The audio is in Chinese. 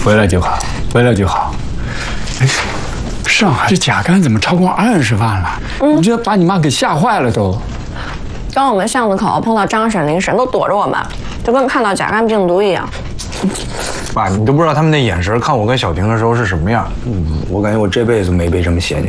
回来就好，回来就好。哎，上海这甲肝怎么超过20万了？你这把你妈给吓坏了都。 刚我们巷子口碰到张婶、林婶，都躲着我们，就跟看到甲肝病毒一样。 爸，你都不知道他们那眼神看我跟小婷的时候是什么样。我感觉我这辈子没被这么嫌弃。